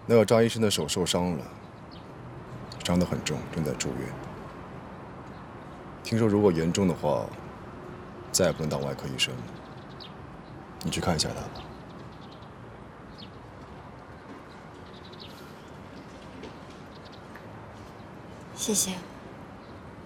那个张医生的手受伤了，伤得很重，正在住院。听说如果严重的话，再也不能当外科医生了。你去看一下他吧。 谢谢。